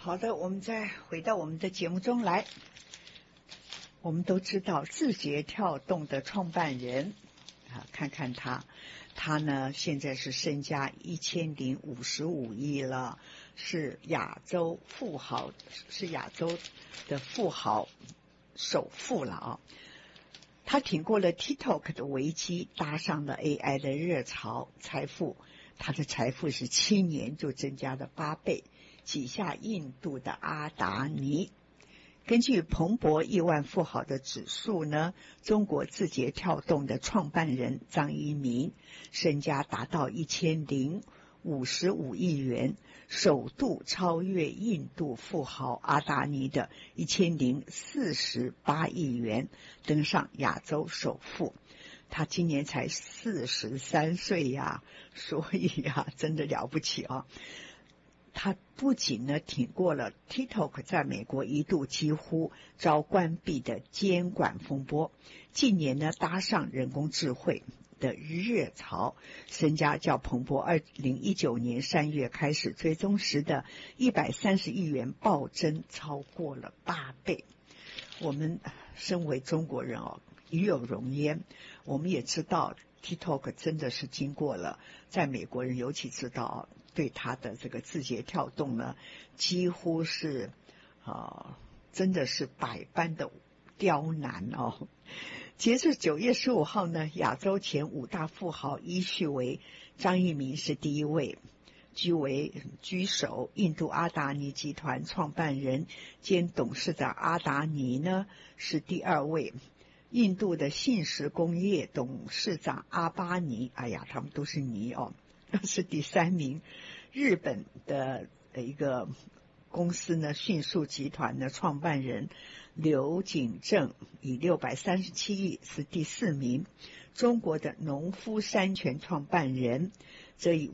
好的，我们再回到我们的节目中来。我们都知道字节跳动的创办人看看他呢现在是身家1055亿了，是亚洲富豪，是亚洲的富豪首富了啊。他挺过了 TikTok 的危机，搭上了 AI 的热潮，他的财富是7年就增加了8倍，挤下印度的阿达尼。根据彭博亿万富豪的指数呢，中国字节跳动的创办人张一鸣身家达到1055亿元，首度超越印度富豪阿达尼的1048亿元，登上亚洲首富。他今年才43岁呀，所以真的了不起啊。他不仅呢挺过了 TikTok 在美国一度几乎遭关闭的监管风波，近年呢搭上人工智慧的热潮，身家较彭博2019年3月开始追踪时的130亿元暴增超过了8倍。我们身为中国人与有荣焉，我们也知道 TikTok 真的是经过了，在美国人尤其知道对他的这个字节跳动呢，几乎是真的是百般的刁难哦。截至9月15号呢，亚洲前5大富豪依序为张一鸣是第一位，居首，印度阿达尼集团创办人兼董事长阿达尼呢是第2位，印度的信实工业董事长阿巴尼，他们都是尼是第3名。日本的一个公司呢，迅速集团的创办人刘景正以637亿是第4名。中国的农夫山泉创办人则以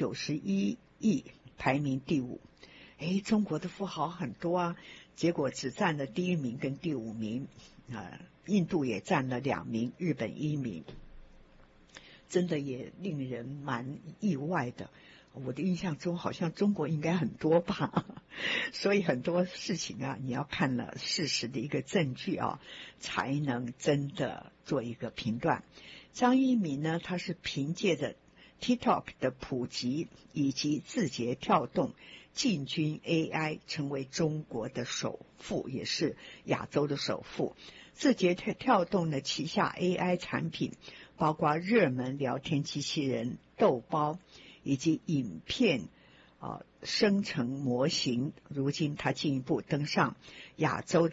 591亿排名第5。中国的富豪很多啊，结果只占了第1名跟第5名印度也占了2名，日本1名，真的也令人蛮意外的。我的印象中好像中国应该很多吧，所以很多事情你要看了事实的一个证据才能真的做一个评断。张一鸣呢，他是凭借着 TikTok 的普及以及字节跳动进军 AI， 成为中国的首富，也是亚洲的首富。字节跳动的旗下 AI 产品包括热门聊天机器人豆包以及影片生成模型，如今他进一步登上亚洲